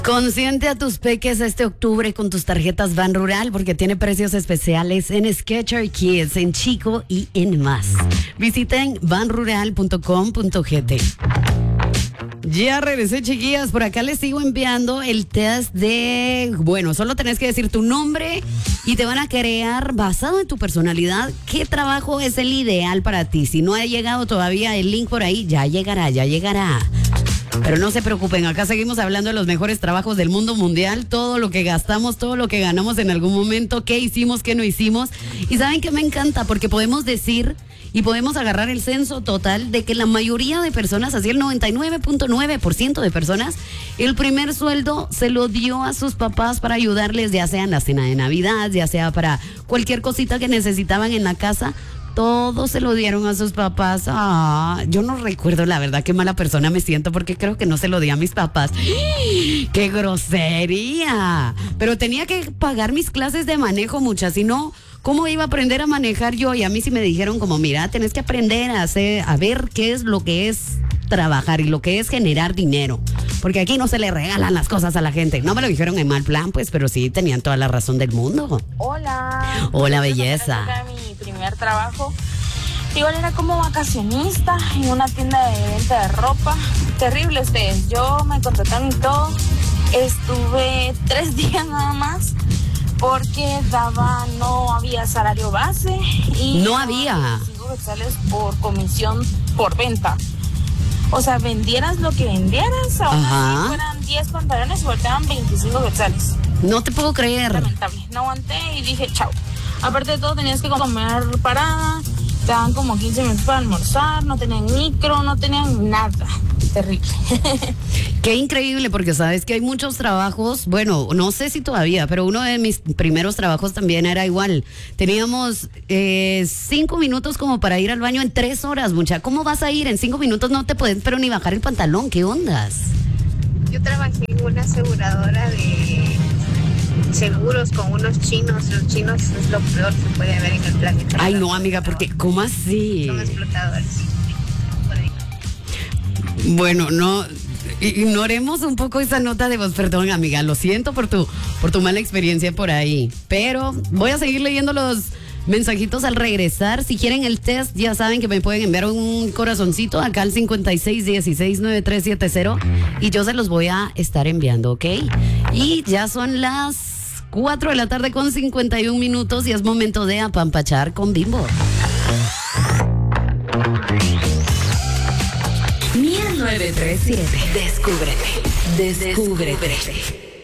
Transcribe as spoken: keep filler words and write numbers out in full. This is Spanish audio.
Consiente a tus peques este octubre con tus tarjetas Ban Rural porque tiene precios especiales en Skechers Kids, en Chico y en más. Visiten ban rural punto com punto g t. Ya regresé, chiquillas. Por acá les sigo enviando el test de... Bueno, solo tenés que decir tu nombre y te van a crear, basado en tu personalidad, qué trabajo es el ideal para ti. Si no ha llegado todavía el link por ahí, ya llegará, ya llegará. Pero no se preocupen, acá seguimos hablando de los mejores trabajos del mundo mundial, todo lo que gastamos, todo lo que ganamos en algún momento, qué hicimos, qué no hicimos. Y saben que me encanta porque podemos decir y podemos agarrar el censo total de que la mayoría de personas, así el noventa y nueve punto nueve por ciento de personas, el primer sueldo se lo dio a sus papás para ayudarles, ya sea en la cena de Navidad, ya sea para cualquier cosita que necesitaban en la casa. Todo se lo dieron a sus papás. Ah, yo no recuerdo, la verdad, qué mala persona me siento porque creo que no se lo di a mis papás. ¡Qué grosería! Pero tenía que pagar mis clases de manejo, muchas, si no, ¿cómo iba a aprender a manejar yo? Y a mí sí me dijeron como, mira, tenés que aprender a hacer, a ver qué es lo que es trabajar y lo que es generar dinero. Porque aquí no se le regalan las cosas a la gente. No me lo dijeron en mal plan, pues, pero sí tenían toda la razón del mundo. Hola. Hola, belleza. Era mi primer trabajo. Igual era como vacacionista en una tienda de venta de ropa. Terrible ustedes. Yo me contrataron y todo. Estuve tres días nada más porque daba, no había salario base. Y no había. cinco quetzales por comisión por venta. O sea, vendieras lo que vendieras, aún así fueran diez pantalones y volteaban veinticinco quetzales. No te puedo creer. Lamentable. No aguanté y dije, chao. Aparte de todo, tenías que comer parada, te daban como quince minutos para almorzar, no tenían micro, no tenían nada. Terrible. Qué increíble, porque sabes que hay muchos trabajos, bueno, no sé si todavía, pero uno de mis primeros trabajos también era igual. Teníamos eh, cinco minutos como para ir al baño en tres horas, mucha. ¿Cómo vas a ir? En cinco minutos no te puedes, pero ni bajar el pantalón. ¿Qué ondas? Yo trabajé en una aseguradora de seguros con unos chinos. Los chinos es lo peor que puede haber en el planeta. Ay, no, amiga, porque ¿cómo así? Son explotadores. Bueno, no, ignoremos un poco esa nota de voz. Perdón, amiga, lo siento por tu, por tu mala experiencia por ahí. Pero voy a seguir leyendo los mensajitos al regresar. Si quieren el test, ya saben que me pueden enviar un corazoncito acá al cincuenta y seis dieciséis noventa y tres setenta y yo se los voy a estar enviando, ¿ok? Y ya son las cuatro de la tarde con cincuenta y un minutos y es momento de apampachar con Bimbo. Miel nueve tres siete. Descúbrete. Descúbrete.